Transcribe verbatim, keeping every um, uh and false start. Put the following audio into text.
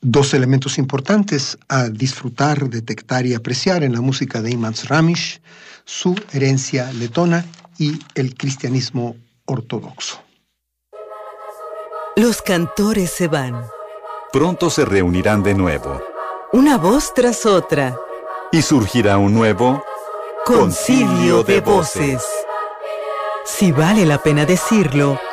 Dos elementos importantes a disfrutar, detectar y apreciar en la música de Imants Ramish, su herencia letona y el cristianismo ortodoxo. Los cantores se van. Pronto se reunirán de nuevo. Una voz tras otra. Y surgirá un nuevo concilio de voces. Si vale la pena decirlo,